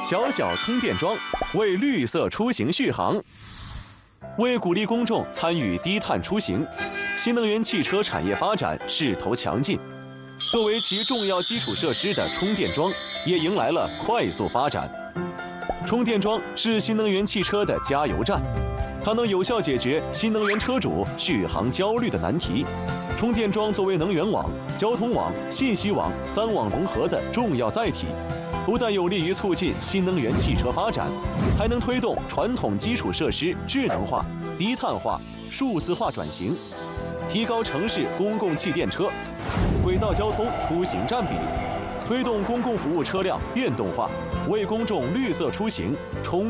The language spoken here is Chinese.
小小充电桩为绿色出行续航。为鼓励公众参与低碳出行，新能源汽车产业发展势头强劲。作为其重要基础设施的充电桩，也迎来了快速发展。充电桩是新能源汽车的加油站，它能有效解决新能源车主续航焦虑的难题。充电桩作为能源网、交通网、信息网3网融合的重要载体，不但有利于促进新能源汽车发展，还能推动传统基础设施智能化、低碳化、数字化转型，提高城市公共汽电车、轨道交通出行占比，推动公共服务车辆电动化，为公众绿色出行充